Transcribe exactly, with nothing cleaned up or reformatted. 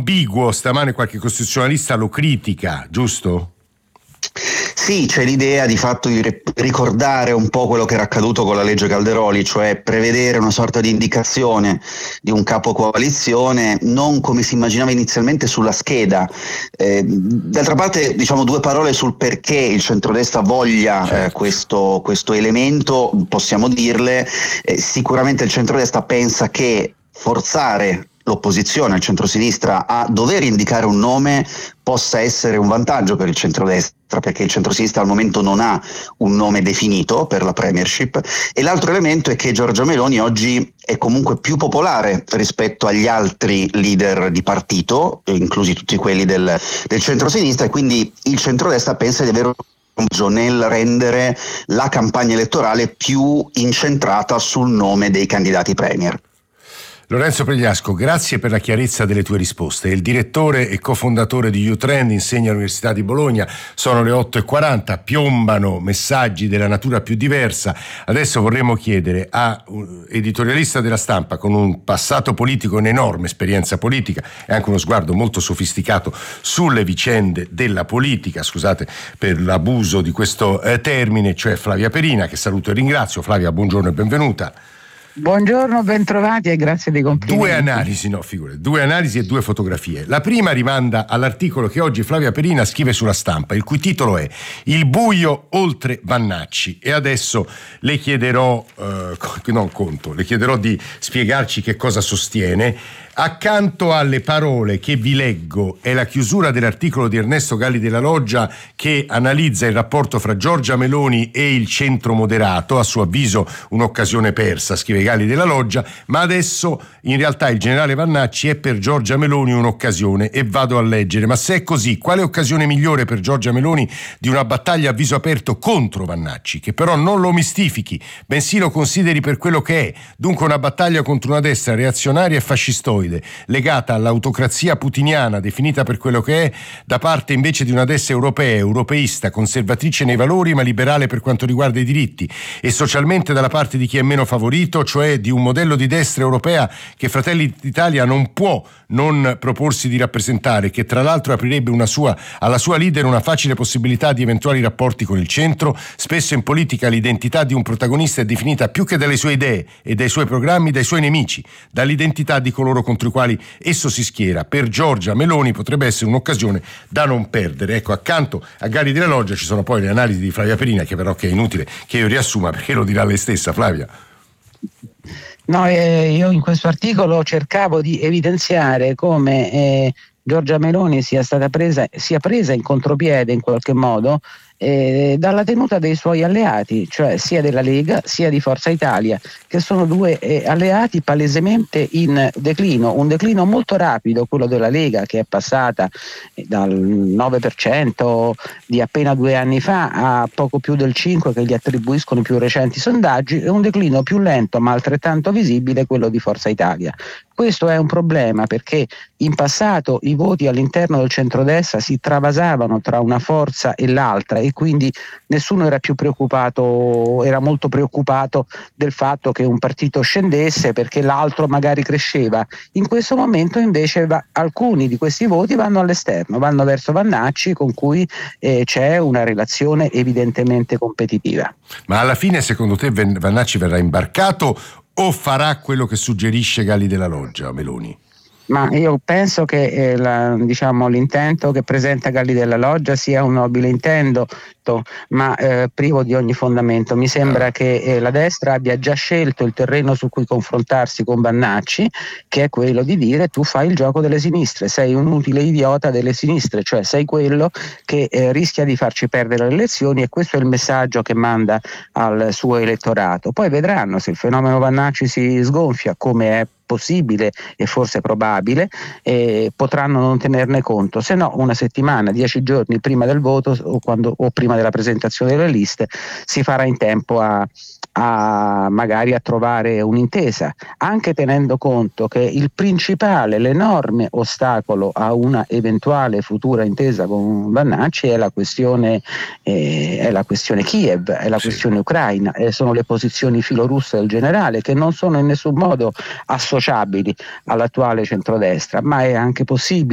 ambiguo, stamane qualche costituzionalista lo critica, giusto? Sì, c'è l'idea di fatto di ricordare un po' quello che era accaduto con la legge Calderoli, cioè prevedere una sorta di indicazione di un capo coalizione, non come si immaginava inizialmente sulla scheda. Eh, d'altra parte, diciamo due parole sul perché il centrodestra voglia certo. eh, questo, questo elemento, possiamo dirle. Eh, sicuramente il centrodestra pensa che forzare l'opposizione, il centrosinistra, a dover indicare un nome possa essere un vantaggio per il centrodestra, perché il centrosinistra al momento non ha un nome definito per la premiership, e l'altro elemento è che Giorgia Meloni oggi è comunque più popolare rispetto agli altri leader di partito, inclusi tutti quelli del, del centrosinistra, e quindi il centrodestra pensa di avere un nel rendere la campagna elettorale più incentrata sul nome dei candidati premier. Lorenzo Pregliasco, grazie per la chiarezza delle tue risposte. È il direttore e cofondatore di YouTrend, insegna all'Università di Bologna. Sono le otto e quaranta, piombano messaggi della natura più diversa. Adesso vorremmo chiedere a un editorialista della Stampa con un passato politico, un'enorme esperienza politica e anche uno sguardo molto sofisticato sulle vicende della politica, scusate per l'abuso di questo eh, termine, cioè Flavia Perina, che saluto e ringrazio. Flavia, buongiorno e benvenuta. Buongiorno, bentrovati e grazie dei complimenti. Due analisi, no, figure, due analisi e due fotografie. La prima rimanda all'articolo che oggi Flavia Perina scrive sulla Stampa, il cui titolo è Il buio oltre Vannacci. E adesso le chiederò, eh, non conto, le chiederò di spiegarci che cosa sostiene. Accanto alle parole che vi leggo è la chiusura dell'articolo di Ernesto Galli della Loggia che analizza il rapporto fra Giorgia Meloni e il centro moderato, a suo avviso un'occasione persa, scrive Galli della Loggia, ma adesso in realtà il generale Vannacci è per Giorgia Meloni un'occasione, e vado a leggere. Ma se è così, quale occasione migliore per Giorgia Meloni di una battaglia a viso aperto contro Vannacci, che però non lo mistifichi, bensì lo consideri per quello che è, dunque una battaglia contro una destra reazionaria e fascistoide, legata all'autocrazia putiniana definita per quello che è, da parte invece di una destra europea, europeista, conservatrice nei valori ma liberale per quanto riguarda i diritti, e socialmente dalla parte di chi è meno favorito, cioè di un modello di destra europea che Fratelli d'Italia non può non proporsi di rappresentare, che tra l'altro aprirebbe una sua, alla sua leader una facile possibilità di eventuali rapporti con il centro. Spesso in politica l'identità di un protagonista è definita più che dalle sue idee e dai suoi programmi dai suoi nemici, dall'identità di coloro contro i quali esso si schiera. Per Giorgia Meloni potrebbe essere un'occasione da non perdere. Ecco, accanto a Galli della Loggia ci sono poi le analisi di Flavia Perina, che però che è inutile che io riassuma perché lo dirà lei stessa, Flavia. No, eh, io in questo articolo cercavo di evidenziare come eh, Giorgia Meloni sia stata presa, sia presa in contropiede in qualche modo eh, dalla tenuta dei suoi alleati, cioè sia della Lega sia di Forza Italia, che sono due eh, alleati palesemente in declino, un declino molto rapido, quello della Lega, che è passata eh, dal nove per cento di appena due anni fa a poco più del cinque per cento che gli attribuiscono i più recenti sondaggi, e un declino più lento ma altrettanto visibile quello di Forza Italia. Questo è un problema perché in passato i voti all'interno del centrodestra si travasavano tra una forza e l'altra, e quindi nessuno era più preoccupato, era molto preoccupato del fatto che un partito scendesse perché l'altro magari cresceva. In questo momento invece va, alcuni di questi voti vanno all'esterno, vanno verso Vannacci, con cui eh, c'è una relazione evidentemente competitiva. Ma alla fine secondo te Vannacci verrà imbarcato o farà quello che suggerisce Galli della Loggia, Meloni? Ma io penso che eh, la, diciamo, l'intento che presenta Galli della Loggia sia un nobile intento, ma eh, privo di ogni fondamento. Mi sembra ah. che eh, la destra abbia già scelto il terreno su cui confrontarsi con Vannacci, che è quello di dire: tu fai il gioco delle sinistre, sei un utile idiota delle sinistre, cioè sei quello che eh, rischia di farci perdere le elezioni, e questo è il messaggio che manda al suo elettorato. Poi vedranno se il fenomeno Vannacci si sgonfia, come è possibile e forse probabile, eh, potranno non tenerne conto, se no una settimana, dieci giorni prima del voto o, quando, o prima della presentazione delle liste si farà in tempo a, a magari a trovare un'intesa, anche tenendo conto che il principale, l'enorme ostacolo a una eventuale futura intesa con Vannacci è la questione eh, è la questione Kiev, è la sì. questione ucraina, eh, sono le posizioni filorusse del generale, che non sono in nessun modo associabili all'attuale centrodestra, ma è anche possibile